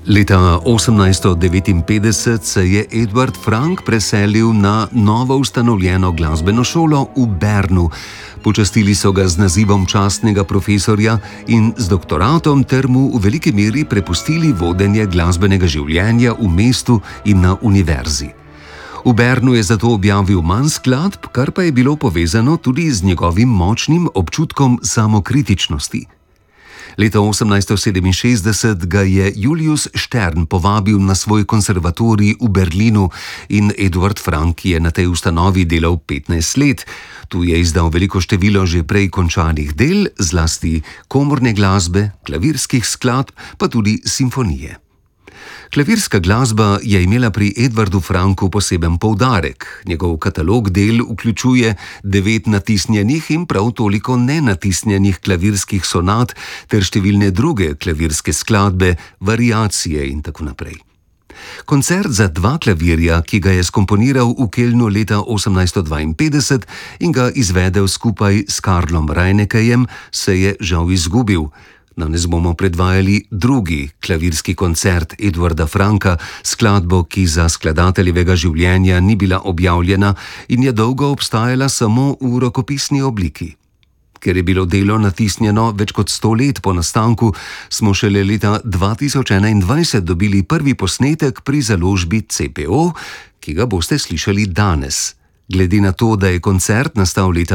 Leta 1859 se je Edward Frank preselil na novo ustanovljeno glasbeno šolo v Bernu. Počastili so ga z nazivom častnega profesorja in z doktoratom ter mu v veliki meri prepustili vodenje glasbenega življenja v mestu in na univerzi. V Bernu je zato objavil manj skladb, kar pa je bilo povezano tudi z njegovim močnim občutkom samokritičnosti. Leta 1867 ga je Julius Stern povabil na svoj konservatorij v Berlinu in Edward Frank je na tej ustanovi delal 15 let. Tu je izdal veliko število že prej končanih del, zlasti komorne glasbe, klavirskih skladb, pa tudi simfonije. Klavirska glasba je imela pri Edwardu Franku poseben poudarek. Njegov katalog del vključuje 9 natisnjenih in prav toliko nenatisnjenih klavirskih sonat ter številne druge klavirske skladbe, variacije in tako naprej. Koncert za 2 klavirja, ki ga je skomponiral v Kölnu leta 1852 in ga izvedel skupaj s Karlom Reinekejem, se je žal izgubil. Danes bomo predvajali drugi klavirski koncert Edwarda Franka, skladbo, ki za skladateljevega življenja ni bila objavljena in je dolgo obstajala samo v rokopisni obliki. Ker je bilo delo natisnjeno več kot 100 let po nastanku, smo šele leta 2021 dobili prvi posnetek pri založbi CPO, ki ga boste slišali danes. Glede na to, da je koncert nastal leta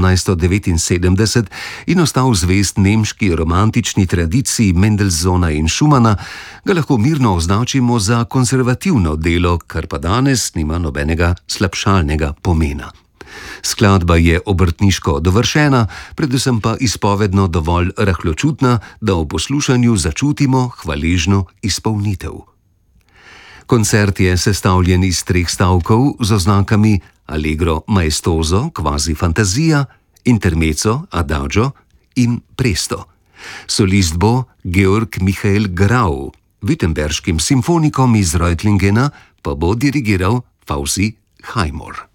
1879 in ostal zvest nemški romantični tradiciji Mendelssohna in Schumanna, ga lahko mirno označimo za konservativno delo, kar pa danes nima nobenega slabšalnega pomena. Skladba je obrtniško dovršena, predvsem pa izpovedno dovolj rahločutna, da ob poslušanju začutimo hvaležno izpolnitev. Koncert je sestavljen iz 3 stavkov z oznakami Allegro maestoso, quasi fantazija, intermezzo, adagio in presto. Solist bo Georg Michael Grau, württemberškim simfonikom iz Reutlingena pa bo dirigiral Fauzi Heimor.